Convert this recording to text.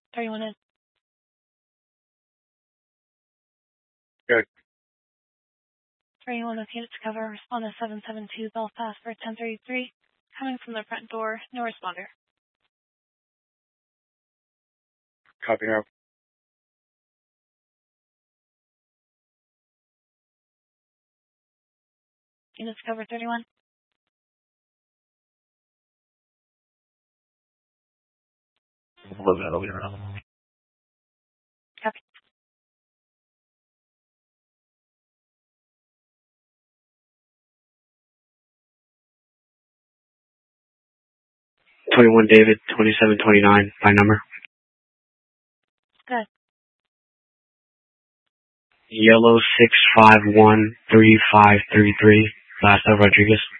31 in. Good. 31 with units cover, respond to 772 Belfast for 1033, coming from the front door, no responder. Copy now. Units cover 31. That'll be around. Copy. David, 2729, by number. Good. Yellow 6513533, last of Rodriguez.